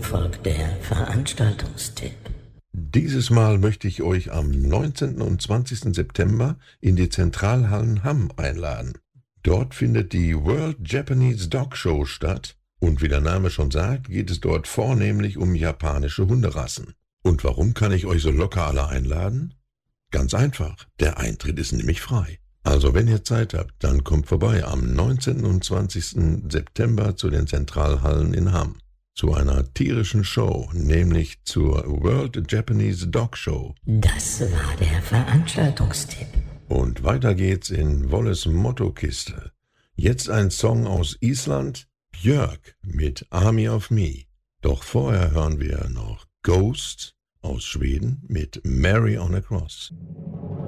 folgt der Veranstaltungstipp. Dieses Mal möchte ich euch am 19. und 20. September in die Zentralhallen Hamm einladen. Dort findet die World Japanese Dog Show statt und wie der Name schon sagt, geht es dort vornehmlich um japanische Hunderassen. Und warum kann ich euch so locker alle einladen? Ganz einfach, der Eintritt ist nämlich frei. Also wenn ihr Zeit habt, dann kommt vorbei am 19. und 20. September zu den Zentralhallen in Hamm. Zu einer tierischen Show, nämlich zur World Japanese Dog Show. Das war der Veranstaltungstipp. Und weiter geht's in Wolles Mottokiste. Jetzt ein Song aus Island, Björk mit Army of Me. Doch vorher hören wir noch Ghost aus Schweden mit Mary on a Cross.